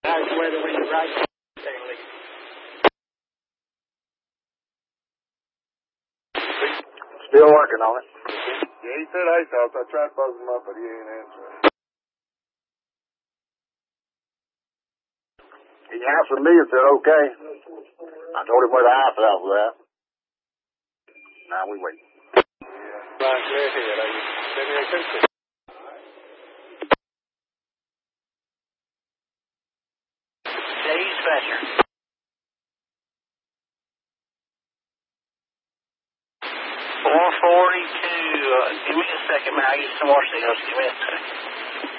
Nice weather when you're right. Stanley. Still working on it. Yeah, he said hey, Sauce. I tried to buzz him up, but he ain't answering. He answered me and said, okay. I told him where the ice house was at. Now we wait. Right, clear ahead. Are you sending your attention? Dispatcher. 442. Give me a second, man. I get some more signals. Give me a second.